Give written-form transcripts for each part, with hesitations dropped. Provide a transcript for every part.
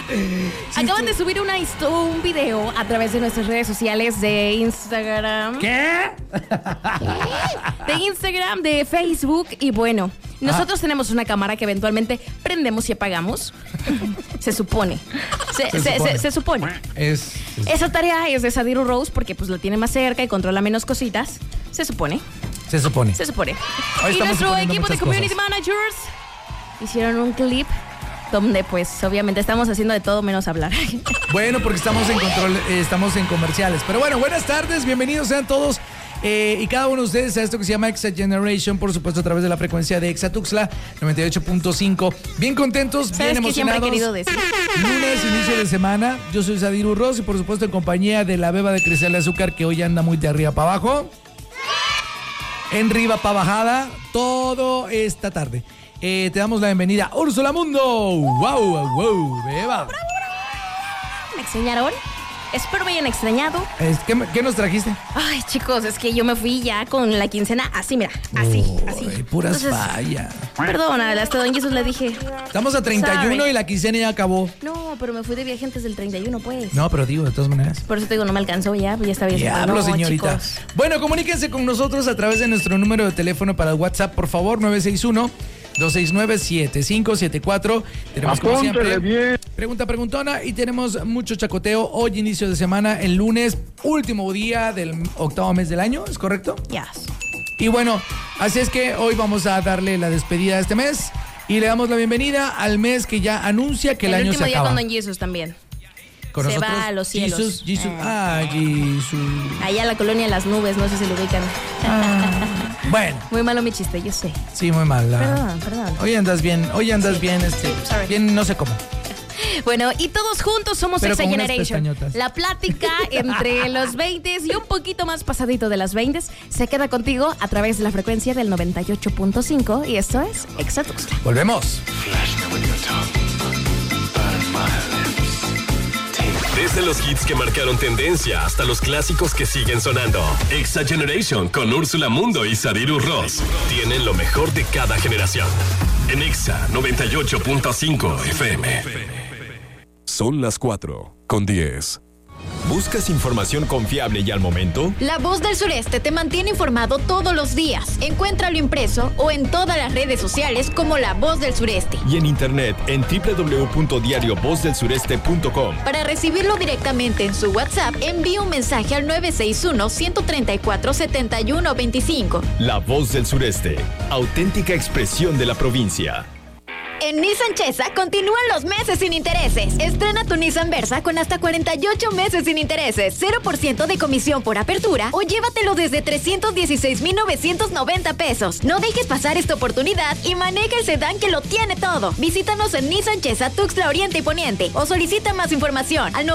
Acaban de subir un video a través de nuestras redes sociales de Instagram. ¿Qué? De Instagram, de Facebook. Y bueno, nosotros tenemos una cámara que eventualmente prendemos y apagamos. Se supone. Se supone. Esa tarea es de Sadiru Rose porque pues la tiene más cerca y controla menos cositas. Se supone. Se supone. Y nuestro equipo de community managers hicieron un clip donde pues obviamente estamos haciendo de todo menos hablar. Bueno, porque estamos en control, estamos en comerciales. Pero bueno, buenas tardes, bienvenidos sean todos y cada uno de ustedes a esto que se llama Exa Generation, por supuesto a través de la frecuencia de Exa Tuxtla 98.5. Bien contentos, bien emocionados. Siempre he querido decir. Lunes, inicio de semana. Yo soy Sadiru Ross y por supuesto en compañía de la beba de Cristal de Azúcar que hoy anda muy de arriba para abajo. En riba para bajada, todo esta tarde. Te damos la bienvenida, Úrsula Mundo. ¡Wow, beba! ¿Me extrañaron? Espero me hayan extrañado. ¿Qué nos trajiste? Ay, chicos, es que yo me fui ya con la quincena así, mira, así. Puras fallas. Perdona, hasta Don Jesús le dije. Estamos a 31 sorry. Y la quincena ya acabó. No, pero me fui de viaje antes del 31, pues. No, pero digo, de todas maneras. Por eso te digo, no me alcanzó ya, pues ya está bien. Diablo, señorita. Chicos. Bueno, comuníquense con nosotros a través de nuestro número de teléfono para el WhatsApp, por favor, 961-269-7574. Tenemos como siempre bien. Preguntona y tenemos mucho chacoteo. Hoy inicio de semana, el lunes, último día del 8º mes del año, ¿es correcto? Yes. Y bueno, así es que hoy vamos a darle la despedida a este mes y le damos la bienvenida al mes que ya anuncia que el año se acaba. El último día con Don Jesus también. Con se nosotros, va a los cielos. Jesus. Jesus. Allá la colonia de las nubes, no sé si lo ubican. Bueno. Muy malo mi chiste, yo sé. Sí, muy mal. Perdón. Hoy andas bien, bien, no sé cómo. Bueno, y todos juntos somos Exa Generation. La plática entre los 20 y un poquito más pasadito de las 20 se queda contigo a través de la frecuencia del 98.5 y esto es Exa Tuxtla. Volvemos. Desde los hits que marcaron tendencia hasta los clásicos que siguen sonando. Exa Generation con Úrsula Mundo y Sadiru Ross tienen lo mejor de cada generación. En Exa 98.5 FM. Son las 4:10. ¿Buscas información confiable y al momento? La Voz del Sureste te mantiene informado todos los días. Encuéntralo impreso o en todas las redes sociales como La Voz del Sureste. Y en internet en www.diariovozdelsureste.com. Para recibirlo directamente en su WhatsApp, envíe un mensaje al 961-134-7125. La Voz del Sureste, auténtica expresión de la provincia. En Nissan Chesa continúan los meses sin intereses. Estrena tu Nissan Versa con hasta 48 meses sin intereses, 0% de comisión por apertura o llévatelo desde 316,990 pesos. No dejes pasar esta oportunidad y maneja el sedán que lo tiene todo. Visítanos en Nissan Chesa Tuxtla Oriente y Poniente o solicita más información al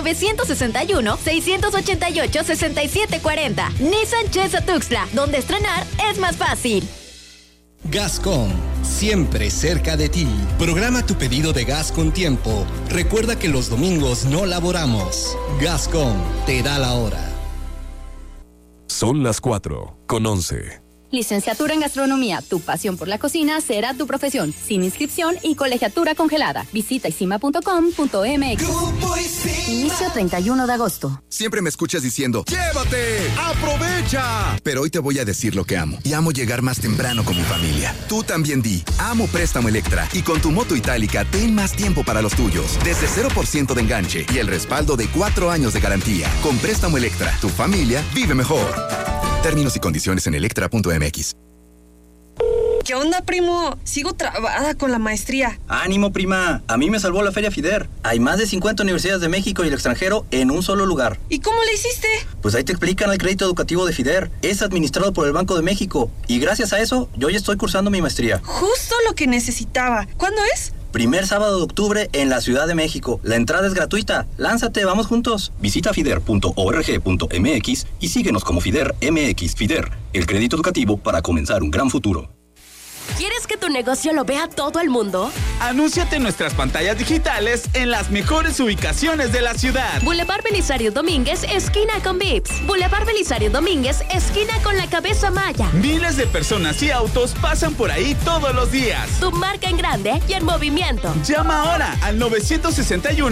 961-688-6740. Nissan Chesa Tuxtla, donde estrenar es más fácil. Gascom, siempre cerca de ti. Programa tu pedido de gas con tiempo. Recuerda que los domingos no laboramos. Gascom te da la hora. Son las 4:11. Licenciatura en Gastronomía, tu pasión por la cocina será tu profesión, sin inscripción y colegiatura congelada. Visita isima.com.mx. Inicio 31 de agosto. Siempre me escuchas diciendo, ¡llévate! ¡Aprovecha! Pero hoy te voy a decir lo que amo. Y amo llegar más temprano con mi familia. Tú también di, amo Préstamo Electra. Y con tu moto itálica, ten más tiempo para los tuyos. Desde 0% de enganche y el respaldo de 4 años de garantía. Con Préstamo Electra, tu familia vive mejor. Términos y condiciones en electra.mx. ¿Qué onda, primo? Sigo trabada con la maestría. ¡Ánimo, prima! A mí me salvó la Feria FIDER. Hay más de 50 universidades de México y el extranjero en un solo lugar. ¿Y cómo le hiciste? Pues ahí te explican el crédito educativo de FIDER. Es administrado por el Banco de México. Y gracias a eso, yo ya estoy cursando mi maestría. Justo lo que necesitaba. ¿Cuándo es? Primer sábado de octubre en la Ciudad de México. La entrada es gratuita. Lánzate, vamos juntos. Visita fider.org.mx y síguenos como FIDER MX. FIDER, el crédito educativo para comenzar un gran futuro. ¿Quieres que tu negocio lo vea todo el mundo? Anúnciate en nuestras pantallas digitales en las mejores ubicaciones de la ciudad. Boulevard Belisario Domínguez, esquina con Vips. Boulevard Belisario Domínguez, esquina con la Cabeza Maya. Miles de personas y autos pasan por ahí todos los días. Tu marca en grande y en movimiento. Llama ahora al 961